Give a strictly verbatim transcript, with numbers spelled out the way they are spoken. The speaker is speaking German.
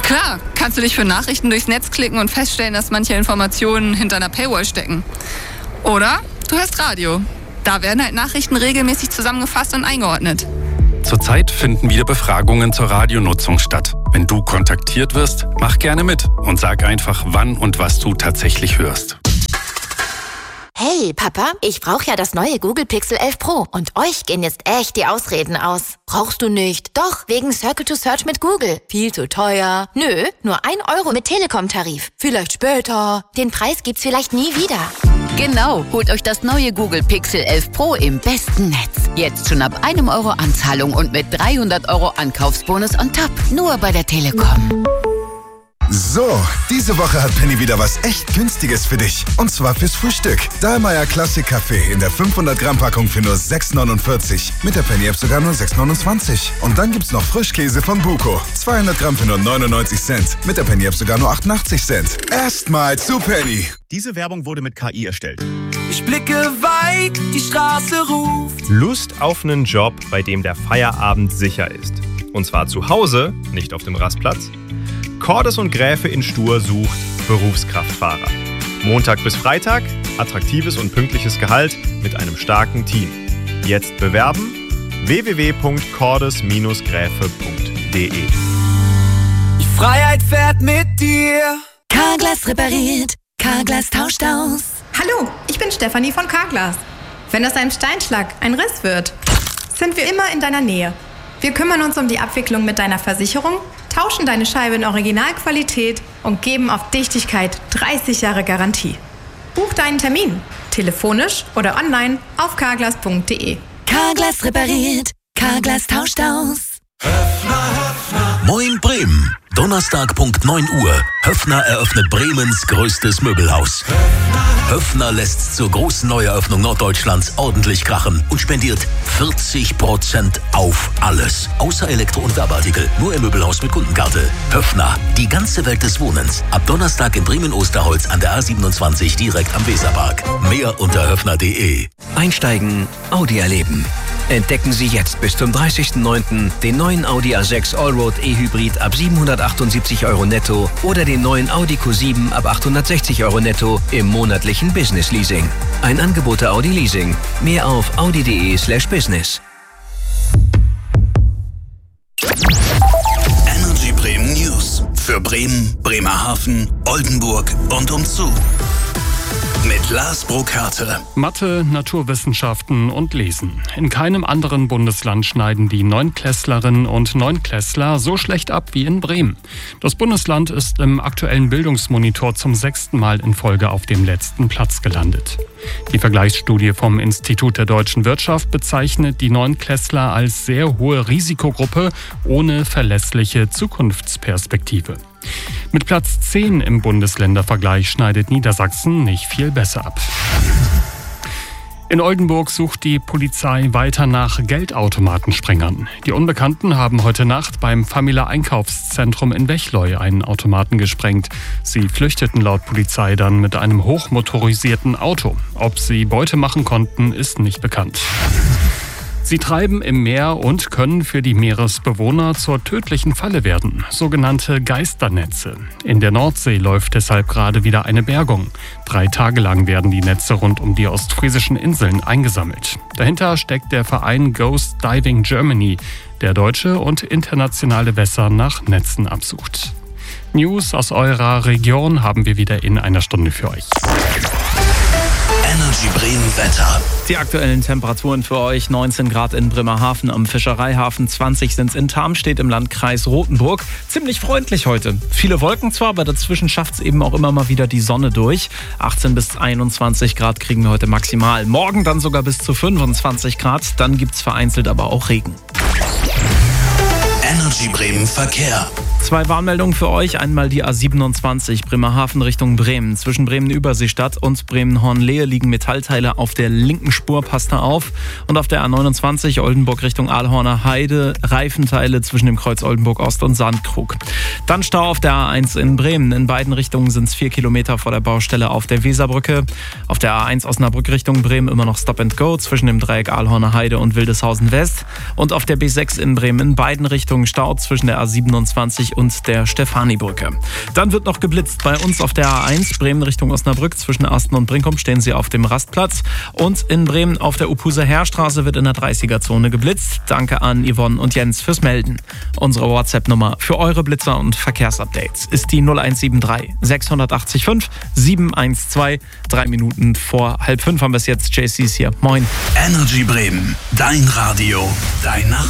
Klar, kannst du dich für Nachrichten durchs Netz klicken und feststellen, dass manche Informationen hinter einer Paywall stecken. Oder du hörst Radio. Da werden halt Nachrichten regelmäßig zusammengefasst und eingeordnet. Zurzeit finden wieder Befragungen zur Radionutzung statt. Wenn du kontaktiert wirst, mach gerne mit und sag einfach, wann und was du tatsächlich hörst. Hey, Papa, ich brauche ja das neue Google Pixel elf Pro und euch gehen jetzt echt die Ausreden aus. Brauchst du nicht? Doch, wegen Circle to Search mit Google. Viel zu teuer. Nö, nur ein Euro mit Telekom-Tarif. Vielleicht später. Den Preis gibt's vielleicht nie wieder. Genau, holt euch das neue Google Pixel elf Pro im besten Netz. Jetzt schon ab einem Euro Anzahlung und mit dreihundert Euro Ankaufsbonus on top. Nur bei der Telekom. So, diese Woche hat Penny wieder was echt Günstiges für dich. Und zwar fürs Frühstück. Dahlmeier Classic Kaffee in der fünfhundert Gramm Packung für nur sechs neunundvierzig. Mit der Penny-App sogar nur sechs neunundzwanzig. Und dann gibt's noch Frischkäse von Buko. zweihundert Gramm für nur neunundneunzig Cent. Mit der Penny-App sogar nur achtundachtzig Cent. Erstmal zu Penny. Diese Werbung wurde mit K I erstellt. Ich blicke weit, die Straße ruft. Lust auf einen Job, bei dem der Feierabend sicher ist. Und zwar zu Hause, nicht auf dem Rastplatz. Cordes und Gräfe in Stur sucht Berufskraftfahrer. Montag bis Freitag, attraktives und pünktliches Gehalt mit einem starken Team. Jetzt bewerben w w w punkt cordes Bindestrich gräfe punkt de. Die Freiheit fährt mit dir. Carglass repariert, Carglass tauscht aus. Hallo, ich bin Stefanie von Carglass. Wenn aus einem Steinschlag ein Riss wird, sind wir immer in deiner Nähe. Wir kümmern uns um die Abwicklung mit deiner Versicherung, tauschen deine Scheibe in Originalqualität und geben auf Dichtigkeit dreißig Jahre Garantie. Buch deinen Termin, telefonisch oder online auf carglass punkt de. Carglass repariert, Carglass tauscht aus. Höffner, Höffner. Moin Bremen. Donnerstag Punkt neun Uhr. Höffner eröffnet Bremens größtes Möbelhaus. Höffner. Höffner lässt zur großen Neueröffnung Norddeutschlands ordentlich krachen und spendiert vierzig Prozent auf alles. Außer Elektro- und Werbeartikel. Nur im Möbelhaus mit Kundenkarte. Höffner. Die ganze Welt des Wohnens. Ab Donnerstag in Bremen-Osterholz an der A siebenundzwanzig direkt am Weserpark. Mehr unter höffner punkt de. Einsteigen, Audi erleben. Entdecken Sie jetzt bis zum dreißigsten neunten den neuen Audi A sechs Allroad E-Hybrid ab siebenhundertachtundsiebzig Euro netto oder den neuen Audi Q sieben ab achthundertsechzig Euro netto im monatlichen Business Leasing. Ein Angebot der Audi Leasing. Mehr auf audi punkt de slash business. Energy Bremen News. Für Bremen, Bremerhaven, Oldenburg und umzu. Mit Lars Burkhardt. Mathe, Naturwissenschaften und Lesen. In keinem anderen Bundesland schneiden die Neunklässlerinnen und Neunklässler so schlecht ab wie in Bremen. Das Bundesland ist im aktuellen Bildungsmonitor zum sechsten Mal in Folge auf dem letzten Platz gelandet. Die Vergleichsstudie vom Institut der deutschen Wirtschaft bezeichnet die Neunklässler als sehr hohe Risikogruppe ohne verlässliche Zukunftsperspektive. Mit Platz zehn im Bundesländervergleich schneidet Niedersachsen nicht viel besser ab. In Oldenburg sucht die Polizei weiter nach Geldautomatensprengern. Die Unbekannten haben heute Nacht beim Famila Einkaufszentrum in Wechleu einen Automaten gesprengt. Sie flüchteten laut Polizei dann mit einem hochmotorisierten Auto. Ob sie Beute machen konnten, ist nicht bekannt. Sie treiben im Meer und können für die Meeresbewohner zur tödlichen Falle werden, sogenannte Geisternetze. In der Nordsee läuft deshalb gerade wieder eine Bergung. Drei Tage lang werden die Netze rund um die ostfriesischen Inseln eingesammelt. Dahinter steckt der Verein Ghost Diving Germany, der deutsche und internationale Wässer nach Netzen absucht. News aus eurer Region haben wir wieder in einer Stunde für euch. Energy Bremen Wetter. Die aktuellen Temperaturen für euch: neunzehn Grad in Bremerhaven am Fischereihafen, zwanzig sind es in Tarmstedt im Landkreis Rothenburg. Ziemlich freundlich heute. Viele Wolken zwar, aber dazwischen schafft es eben auch immer mal wieder die Sonne durch. achtzehn bis einundzwanzig Grad kriegen wir heute maximal. Morgen dann sogar bis zu fünfundzwanzig Grad. Dann gibt es vereinzelt aber auch Regen. Energy Bremen Verkehr. Zwei Warnmeldungen für euch. Einmal die A siebenundzwanzig Bremerhaven Richtung Bremen. Zwischen Bremen-Überseestadt und Bremen-Hornlehe liegen Metallteile auf der linken Spur. Passt da auf. Und auf der A neunundzwanzig Oldenburg Richtung Aalhorner Heide Reifenteile zwischen dem Kreuz Oldenburg-Ost und Sandkrug. Dann Stau auf der A eins in Bremen. In beiden Richtungen sind es vier Kilometer vor der Baustelle auf der Weserbrücke. Auf der A eins Osnabrück Richtung Bremen immer noch Stop and Go zwischen dem Dreieck Aalhorner Heide und Wildeshausen West. Und auf der B sechs in Bremen in beiden Richtungen Richtung Stau zwischen der A siebenundzwanzig und der Stefanibrücke. Dann wird noch geblitzt bei uns auf der A eins, Bremen Richtung Osnabrück. Zwischen Asten und Brinkum stehen Sie auf dem Rastplatz. Und in Bremen auf der Upuser Heerstraße wird in der dreißiger-Zone geblitzt. Danke an Yvonne und Jens fürs Melden. Unsere WhatsApp-Nummer für eure Blitzer und Verkehrsupdates ist die null eins sieben drei sechs acht fünf sieben eins zwei. Drei Minuten vor halb fünf haben wir es jetzt. J C ist hier. Moin. Energy Bremen. Dein Radio. Dein Nacht.